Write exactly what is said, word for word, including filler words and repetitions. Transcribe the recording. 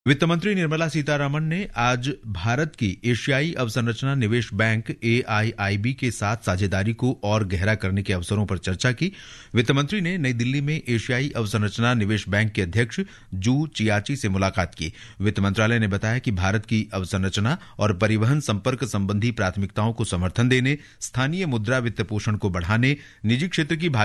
वित्त मंत्री निर्मला सीतारमण ने आज भारत की एशियाई अवसंरचना निवेश बैंक ए आई आई बी के साथ साझेदारी को और गहरा करने के अवसरों पर चर्चा की। वित्त मंत्री ने नई दिल्ली में एशियाई अवसंरचना निवेश बैंक के अध्यक्ष जू चियाची से मुलाकात की। वित्त मंत्रालय ने बताया कि भारत की अवसंरचना और परिवहन संपर्क संबंधी प्राथमिकताओं को समर्थन देने, स्थानीय मुद्रा वित्त पोषण को बढ़ाने, निजी क्षेत्र की